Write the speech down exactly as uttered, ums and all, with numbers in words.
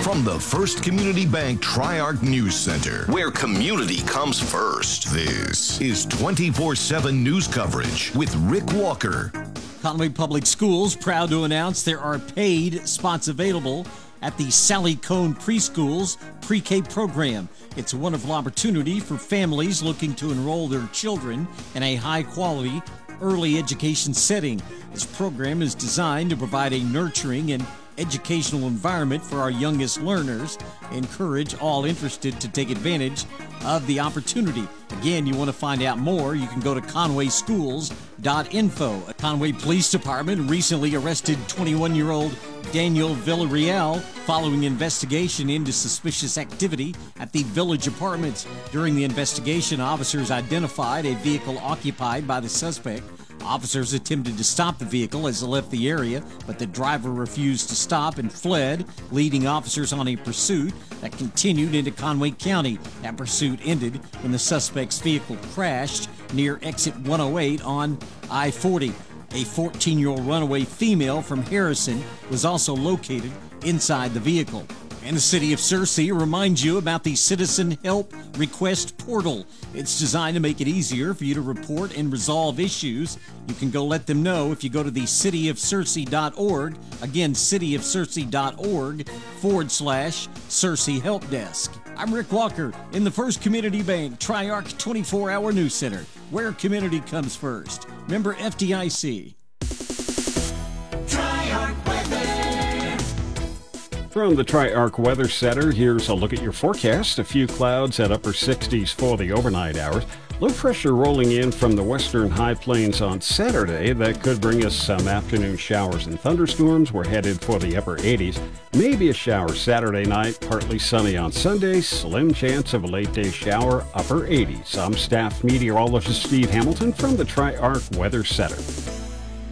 From the First Community Bank Tri-Arc News Center, where community comes first, this is twenty-four seven news coverage with Rick Walker. Conway Public Schools proud to announce there are paid spots available at the Sally Cone Preschool's pre-K program. It's a wonderful opportunity for families looking to enroll their children in a high-quality early education setting. This program is designed to provide a nurturing and educational environment for our youngest learners. Encourage all interested to take advantage of the opportunity. Again, you want to find out more, you can go to conway schools dot info. A Conway Police Department recently arrested twenty-one-year-old Daniel Villarreal following investigation into suspicious activity at the Village Apartments. During the investigation, officers identified a vehicle occupied by the suspect. Officers attempted to stop the vehicle as it left the area, but the driver refused to stop and fled, leading officers on a pursuit that continued into Conway County. That pursuit ended when the suspect's vehicle crashed near exit one oh eight on I forty. A fourteen-year-old runaway female from Harrison was also located inside the vehicle. And the City of Searcy reminds you about the Citizen Help Request Portal. It's designed to make it easier for you to report and resolve issues. You can go let them know if you go to the city of searcy dot org. Again, city of searcy dot org forward slash Searcy Help Desk. I'm Rick Walker in the First Community Bank Tri-Arc twenty-four hour News Center, where community comes first. Member F D I C. From the Tri-Arc Weather Center, here's a look at your forecast. A few clouds at upper sixties for the overnight hours. Low pressure rolling in from the western high plains on Saturday. That could bring us some afternoon showers and thunderstorms. We're headed for the upper eighties. Maybe a shower Saturday night, partly sunny on Sunday. Slim chance of a late day shower, upper eighties. I'm staff meteorologist Steve Hamilton from the Tri-Arc Weather Center.